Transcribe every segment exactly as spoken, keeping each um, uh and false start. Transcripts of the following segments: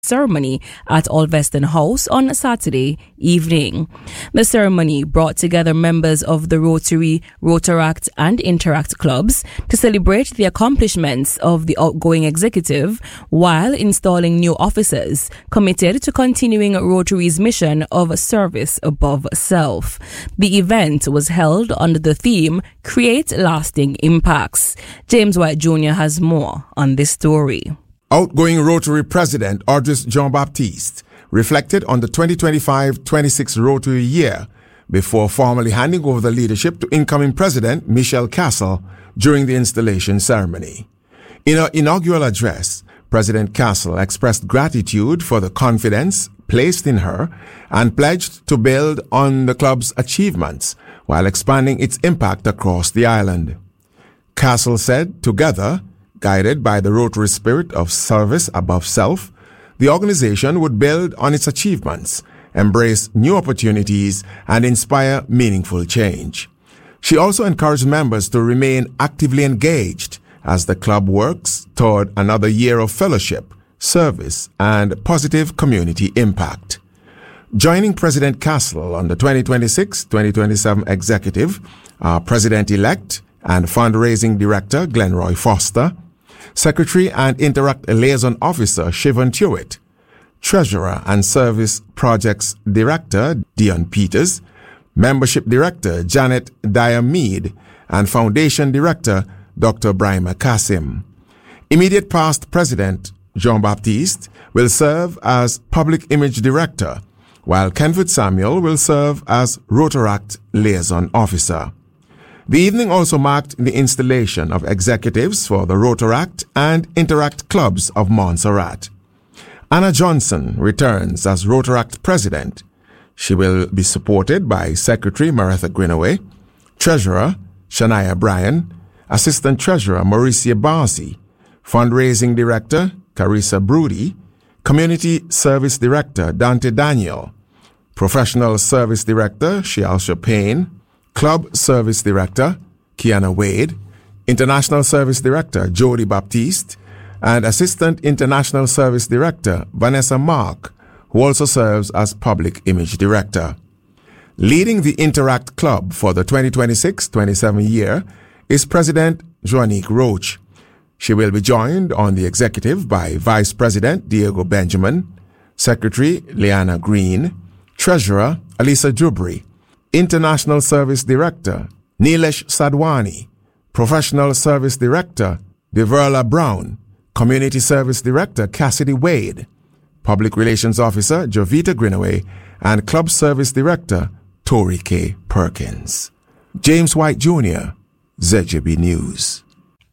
ceremony at Alveston House on Saturday evening. The ceremony brought together members of the Rotary, Rotaract and Interact clubs to celebrate the accomplishments of the outgoing executive while installing new officers committed to continuing Rotary's mission of service above self. The event was held under the theme Create Lasting Impacts. James White Junior has more on this story. Outgoing Rotary President Audris Jean-Baptiste reflected on the twenty twenty-five twenty-six Rotary year before formally handing over the leadership to incoming President Michelle Castle during the installation ceremony. In her inaugural address, President Castle expressed gratitude for the confidence placed in her and pledged to build on the club's achievements while expanding its impact across the island. Castle said, together, guided by the Rotary spirit of service above self, the organization would build on its achievements, embrace new opportunities, and inspire meaningful change. She also encouraged members to remain actively engaged as the club works toward another year of fellowship, service, and positive community impact. Joining President Castle on the twenty twenty-six twenty twenty-seven executive are President-elect and Fundraising Director Glenroy Foster, Secretary and Interact Liaison Officer Siobhan Tewitt, Treasurer and Service Projects Director Dion Peters, Membership Director Janet Dyer-Mead, and Foundation Director Doctor Brima Kasim. Immediate past President Jean-Baptiste will serve as Public Image Director, while Kenford Samuel will serve as Rotaract Liaison Officer. The evening also marked the installation of executives for the Rotaract and Interact clubs of Montserrat. Anna Johnson returns as Rotaract President. She will be supported by Secretary Maretha Greenaway, Treasurer Shania Bryan, Assistant Treasurer Mauricia Barsi, Fundraising Director Carissa Broody, Community Service Director Dante Daniel, Professional Service Director Shialsha Payne, Club Service Director Kiana Wade, International Service Director Jody Baptiste, and Assistant International Service Director Vanessa Mark, who also serves as Public Image Director. Leading the Interact Club for the twenty twenty-six twenty-seven year is President Joanique Roach. She will be joined on the executive by Vice President Diego Benjamin, Secretary Leanna Green, Treasurer Alisa Jubri, International Service Director Nilesh Sadwani, Professional Service Director Deverla Brown, Community Service Director Cassidy Wade, Public Relations Officer Jovita Greenaway, and Club Service Director Tori K. Perkins. James White Junior, Z J B News.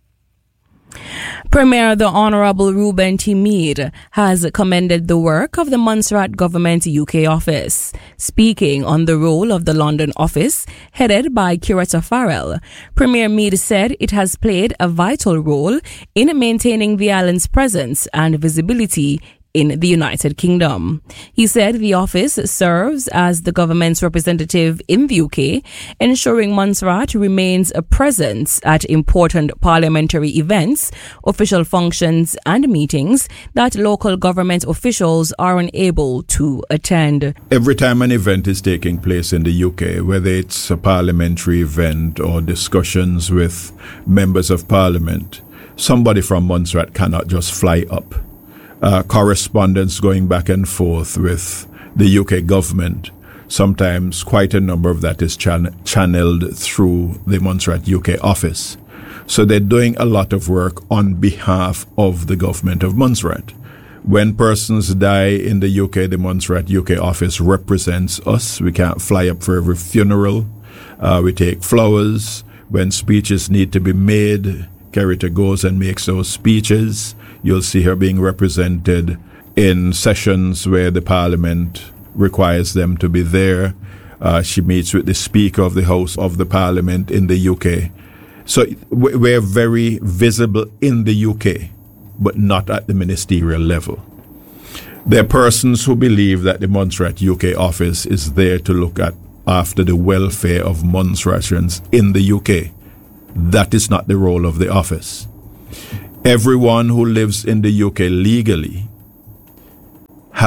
Premier the Honourable Reuben T. Mead has commended the work of the Montserrat Government U K office. Speaking on the role of the London office, headed by Curator Farrell, Premier Mead said it has played a vital role in maintaining the island's presence and visibility in the United Kingdom. He said the office serves as the government's representative in the U K, ensuring Montserrat remains a presence at important parliamentary events, official functions and meetings that local government officials are unable to attend. Every time an event is taking place in the U K, whether it's a parliamentary event or discussions with members of parliament, somebody from Montserrat cannot just fly up. Uh, correspondence going back and forth with the U K government. Sometimes quite a number of that is chan- channeled through the Montserrat U K office. So they're doing a lot of work on behalf of the government of Montserrat. When persons die in the U K, the Montserrat U K office represents us. We can't fly up for every funeral. Uh, we take flowers. When speeches need to be made, Carita goes and makes those speeches. You'll see her being represented in sessions where the Parliament requires them to be there. Uh, she meets with the Speaker of the House of the Parliament in the U K. So we're very visible in the U K, but not at the ministerial level. There are persons who believe that the Montserrat U K office is there to look at after the welfare of Montserratians in the U K. That is not the role of the office. Everyone who lives in the U K legally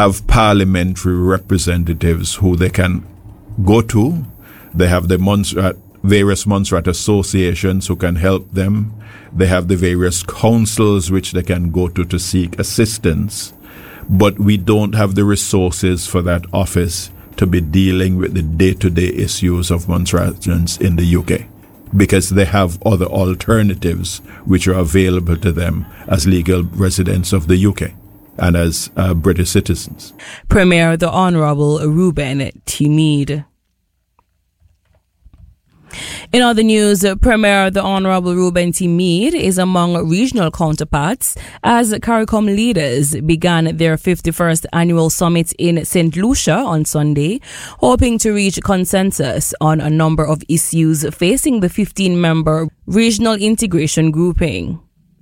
have parliamentary representatives who they can go to. They have the Montserrat, various Montserrat associations who can help them. They have the various councils which they can go to to seek assistance. But we don't have the resources for that office to be dealing with the day-to-day issues of Montserratians in the U K, because they have other alternatives which are available to them as legal residents of the U K and as uh, British citizens. Premier the Honourable Reuben T. Mead. In other news, Premier the Honourable Reuben T. Mead is among regional counterparts as CARICOM leaders began their fifty-first annual summit in Saint Lucia on Sunday, hoping to reach consensus on a number of issues facing the fifteen-member regional integration grouping.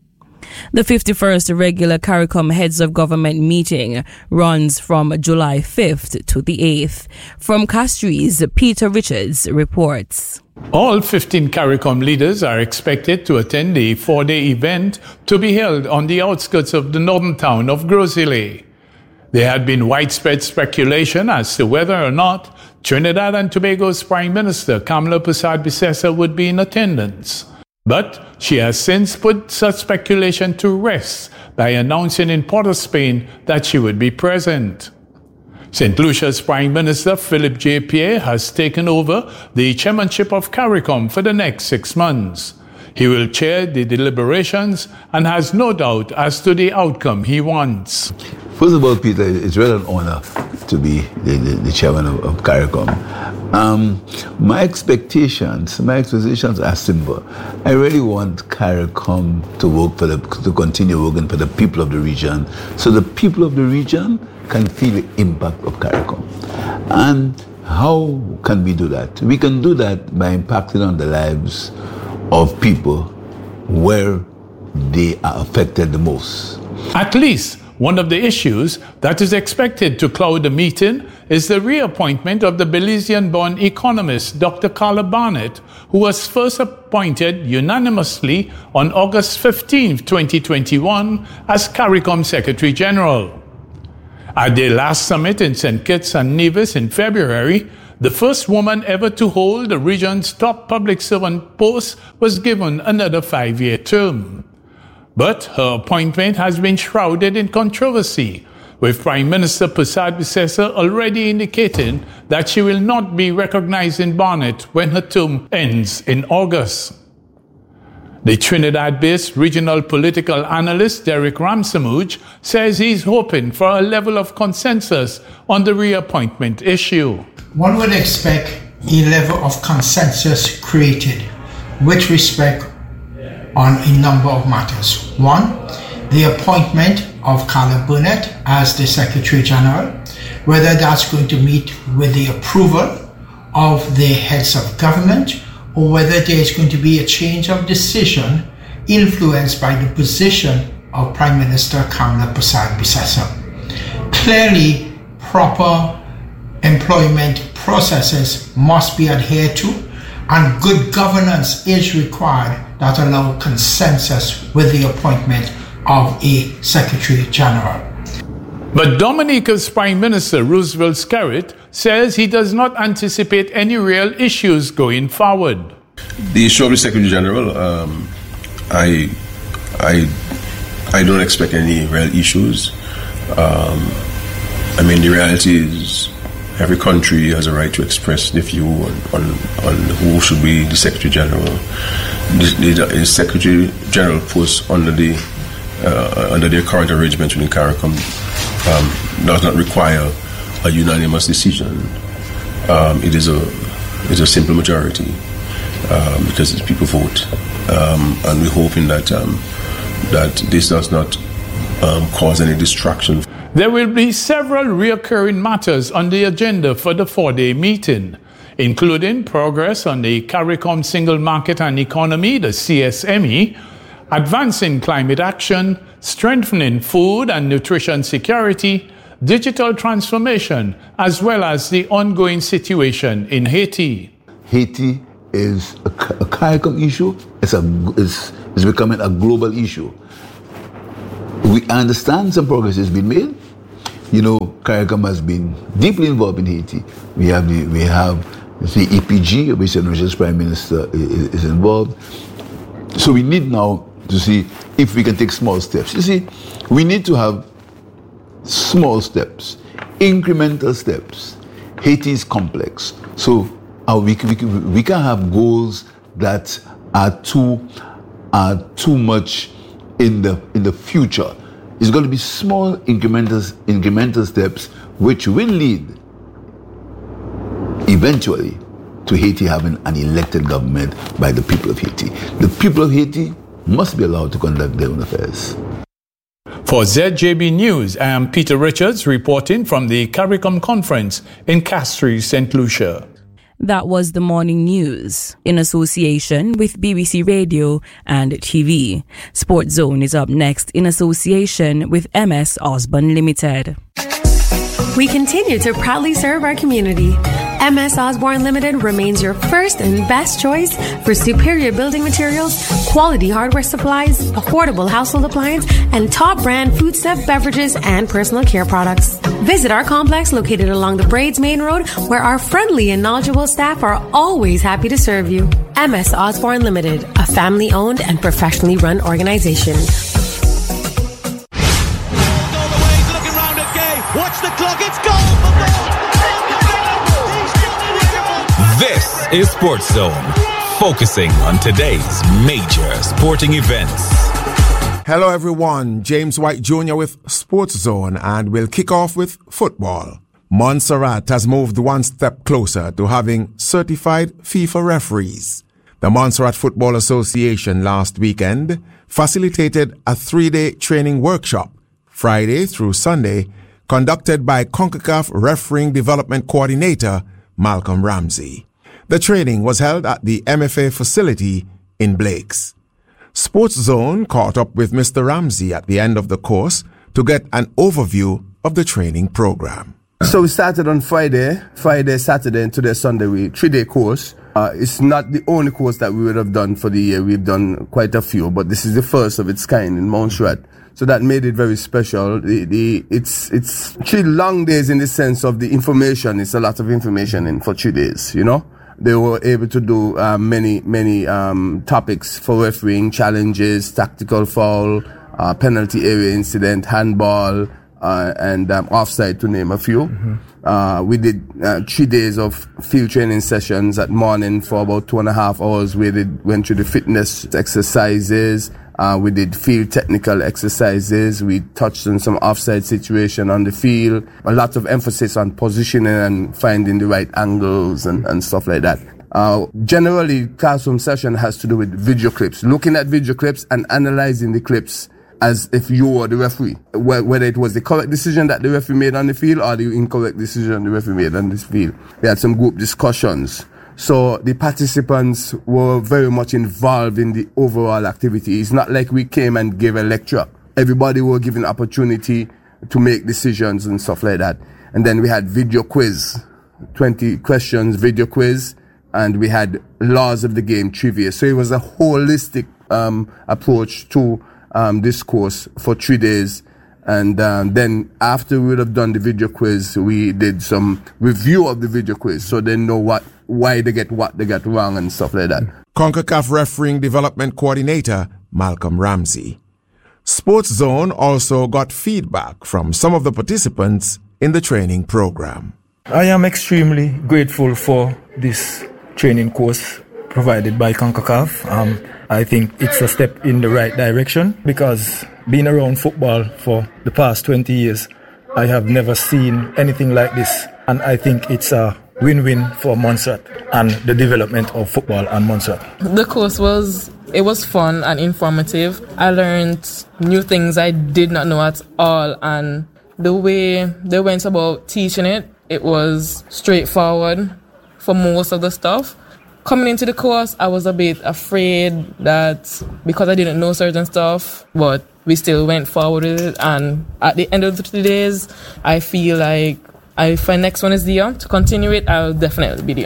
The fifty-first regular CARICOM Heads of Government meeting runs from July fifth to the eighth. From Castries, Peter Richards reports. All fifteen CARICOM leaders are expected to attend a four-day event to be held on the outskirts of the northern town of Gros Islet. There had been widespread speculation as to whether or not Trinidad and Tobago's Prime Minister Kamla Persad-Bissessar would be in attendance. But she has since put such speculation to rest by announcing in Port of Spain that she would be present. Saint Lucia's Prime Minister Philip J. Pierre has taken over the chairmanship of CARICOM for the next six months. He will chair the deliberations and has no doubt as to the outcome he wants. First of all, Peter, it's really an honor to be the, the, the chairman of, of CARICOM. Um, my expectations, my expectations are simple. I really want CARICOM to work for the, to continue working for the people of the region, so the people of the region can feel the impact of CARICOM. And how can we do that? We can do that by impacting on the lives of people where they are affected the most. At least one of the issues that is expected to cloud the meeting is the reappointment of the Belizean-born economist Doctor Carla Barnett, who was first appointed unanimously on August fifteenth, twenty twenty-one as CARICOM Secretary General. At their last summit in Saint Kitts and Nevis in February, the first woman ever to hold the region's top public servant post was given another five-year term. But her appointment has been shrouded in controversy, with Prime Minister Persad-Bissessar already indicating that she will not be recognizing Barnett when her term ends in August. The Trinidad-based regional political analyst Derek Ramsamouj says he's hoping for a level of consensus on the reappointment issue. One would expect a level of consensus created with respect on a number of matters. One, the appointment of Carla Barnett as the Secretary General, whether that's going to meet with the approval of the heads of government, or whether there's going to be a change of decision influenced by the position of Prime Minister Kamla Persad-Bissessar. Clearly, proper employment processes must be adhered to, and good governance is required that allow consensus with the appointment of a Secretary General. But Dominica's Prime Minister Roosevelt Skerrit says he does not anticipate any real issues going forward. The issue of the Secretary General, um, I, I, I don't expect any real issues. Um, I mean, the reality is every country has a right to express their view on, on, on who should be the Secretary General. The, the, the Secretary General post under the uh, under their current arrangement within CARICOM um, does not require a unanimous decision. Um, it is a is a simple majority um, because it's people vote, um, and we're hoping that um, that this does not um, cause any distraction. There will be several recurring matters on the agenda for the four-day meeting, including progress on the CARICOM Single Market and Economy, the C S M E, advancing climate action, strengthening food and nutrition security, digital transformation, as well as the ongoing situation in Haiti. Haiti is a, a CARICOM issue. It's, a, it's, it's becoming a global issue. We understand some progress has been made. you know, CARICOM has been deeply involved in Haiti. We have the, we have the E P G, which the National Prime Minister is, is involved. So we need now to see if we can take small steps. You see, we need to have small steps, incremental steps. Haiti is complex. So uh, we, we, we can have goals that are too, are too much in the, in the future. It's going to be small incremental, incremental steps which will lead eventually to Haiti having an elected government by the people of Haiti. The people of Haiti must be allowed to conduct their own affairs. For Z J B News, I am Peter Richards reporting from the CARICOM conference in Castries, Saint Lucia. That was the morning news in association with B B C Radio and T V. Sports Zone is up next in association with M S Osborne Limited. We continue to proudly serve our community. M S Osborne Limited remains your first and best choice for superior building materials, quality hardware supplies, affordable household appliance, and top brand foodstuff, beverages, and personal care products. Visit our complex located along the Braids Main Road, where our friendly and knowledgeable staff are always happy to serve you. M S Osborne Limited, a family-owned and professionally run organization. Watch the clock, it's goal for goal! This is Sports Zone, focusing on today's major sporting events. Hello everyone, James White Junior with Sports Zone, and we'll kick off with football. Montserrat has moved one step closer to having certified FIFA referees. The Montserrat Football Association last weekend facilitated a three-day training workshop, Friday through Sunday, conducted by CONCACAF Refereeing Development Coordinator Malcolm Ramsey. The training was held at the M F A facility in Blake's. Sports Zone caught up with Mister Ramsey at the end of the course to get an overview of the training program. So we started on Friday, Friday, Saturday, and today Sunday, we three-day course. Uh, it's not the only course that we would have done for the year. We've done quite a few, but this is the first of its kind in Montserrat. So that made it very special. The, the, it's, it's three long days in the sense of the information. It's a lot of information in for three days, you know. They were able to do uh, many, many um, topics for refereeing, challenges, tactical foul, uh, penalty area incident, handball, uh, and um, offside, to name a few. Mm-hmm. Uh, we did uh, three days of field training sessions at morning for about two and a half hours. We did, went through the fitness exercises. Uh, we did field technical exercises. We touched on some offside situation on the field. A lot of emphasis on positioning and finding the right angles and, and stuff like that. Uh, generally, classroom session has to do with video clips, looking at video clips and analyzing the clips as if you were the referee, whether it was the correct decision that the referee made on the field or the incorrect decision the referee made on this field. We had some group discussions. So the participants were very much involved in the overall activity. It's not like we came and gave a lecture. Everybody were given opportunity to make decisions and stuff like that. And then we had video quiz, twenty questions video quiz, and we had laws of the game trivia. So it was a holistic um, approach to um, this course for three days. And um, then after we would have done the video quiz, we did some review of the video quiz so they know what, why they get what they get wrong and stuff like that. CONCACAF Refereeing Development Coordinator Malcolm Ramsey. Sports Zone also got feedback from some of the participants in the training program. I am extremely grateful for this training course provided by CONCACAF. Um, I think it's a step in the right direction because being around football for the past twenty years, I have never seen anything like this. And I think it's a win-win for Montserrat and the development of football and Montserrat. The course was, it was fun and informative. I learned new things I did not know at all. And the way they went about teaching it, it was straightforward for most of the stuff. Coming into the course, I was a bit afraid that because I didn't know certain stuff, but we still went forward with it. And at the end of the three days, I feel like if my next one is there to continue it, I'll definitely be there.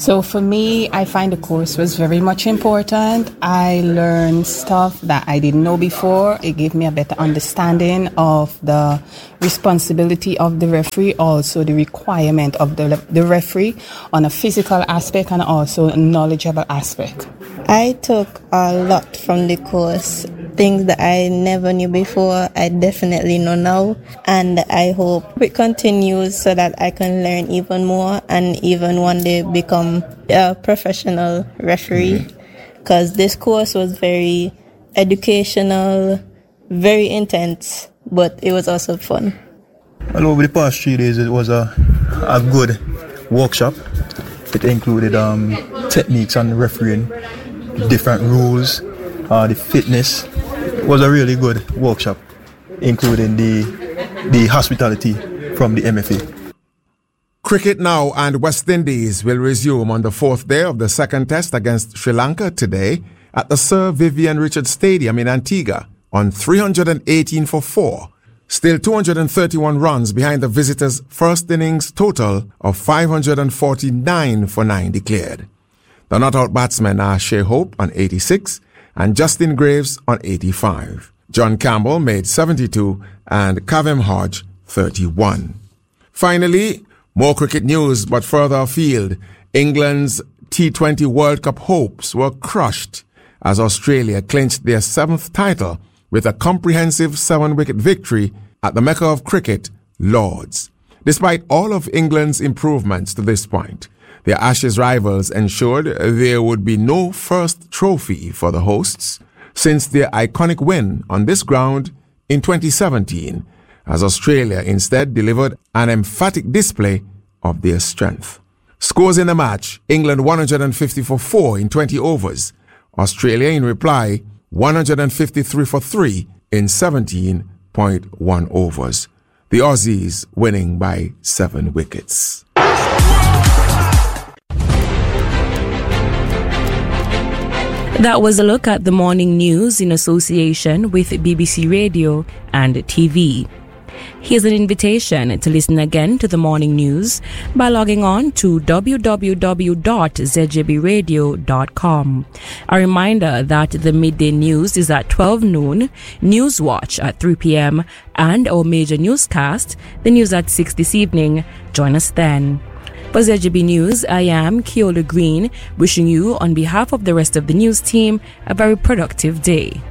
So for me, I find the course was very much important. I learned stuff that I didn't know before. It gave me a better understanding of the responsibility of the referee, also the requirement of the, the referee on a physical aspect and also a knowledgeable aspect. I took a lot from the course. Things that I never knew before, I definitely know now. And I hope it continues so that I can learn even more and even one day become a professional referee. Because this course was very educational, very intense, but it was also fun. Well, over the past three days, it was a, a good workshop. It included um, techniques on refereeing, different rules, uh, the fitness. It was a really good workshop, including the the hospitality from the M F A. Cricket now, and West Indies will resume on the fourth day of the second test against Sri Lanka today at the Sir Vivian Richards Stadium in Antigua on three hundred eighteen for four. Still two hundred thirty-one runs behind the visitors' first innings total of five hundred forty-nine for nine declared. The not-out batsmen are Shea Hope on eighty-six and Justin Graves on eighty-five. John Campbell made seventy-two and Kavem Hodge thirty-one. Finally, more cricket news, but further afield, England's T twenty World Cup hopes were crushed as Australia clinched their seventh title with a comprehensive seven-wicket victory at the Mecca of cricket, Lords. Despite all of England's improvements to this point, their Ashes rivals ensured there would be no first trophy for the hosts since their iconic win on this ground in twenty seventeen, as Australia instead delivered an emphatic display of their strength. Scores in the match: England one hundred fifty for four in twenty overs. Australia, in reply, one hundred fifty-three for three in seventeen point one overs. The Aussies winning by seven wickets. That was a look at the morning news in association with B B C Radio and T V. Here's an invitation to listen again to the morning news by logging on to w w w dot z j b radio dot com. A reminder that the midday news is at twelve noon, News Watch at three p.m. and our major newscast, the news at six this evening. Join us then. For Z J B News, I am Keola Green, wishing you, on behalf of the rest of the news team, a very productive day.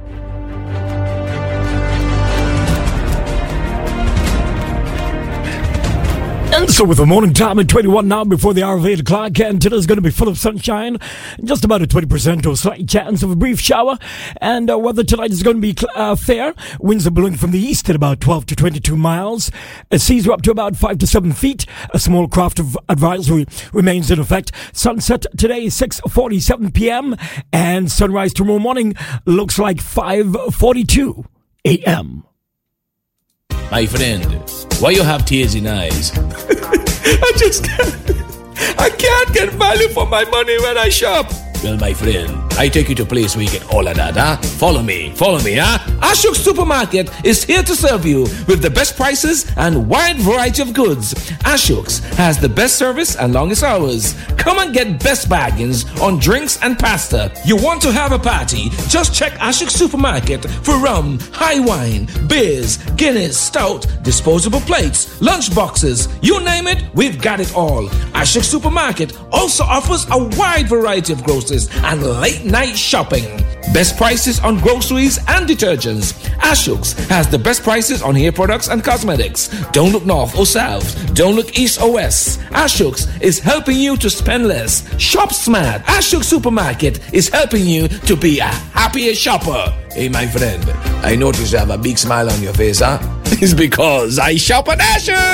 And so with the morning time at twenty-one now before the hour of eight o'clock, and today's going to be full of sunshine, just about a twenty percent or slight chance of a brief shower, and uh, weather tonight is going to be uh, fair. Winds are blowing from the east at about twelve to twenty-two miles. Uh, seas are up to about five to seven feet. A small craft of advisory remains in effect. Sunset today is six forty-seven p.m. and sunrise tomorrow morning looks like five forty-two a.m. My friend, why you have tears in eyes? I just can't. I can't get value for my money when I shop. Well, my friend, I take you to a place where you get all of that, huh? Follow me, follow me, huh? Ashok Supermarket is here to serve you with the best prices and wide variety of goods. Ashok's has the best service and longest hours. Come and get best bargains on drinks and pasta. You want to have a party? Just check Ashok Supermarket for rum, high wine, beers, Guinness, stout, disposable plates, lunch boxes. You name it, we've got it all. Ashok Supermarket also offers a wide variety of groceries and late night shopping. Best prices on groceries and detergents. Ashok's has the best prices on hair products and cosmetics. Don't look north or south. Don't look east or west. Ashok's is helping you to spend less. Shop smart. Ashok Supermarket is helping you to be a happier shopper. Hey, my friend, I notice you have a big smile on your face, huh? It's because I shop at Ashok.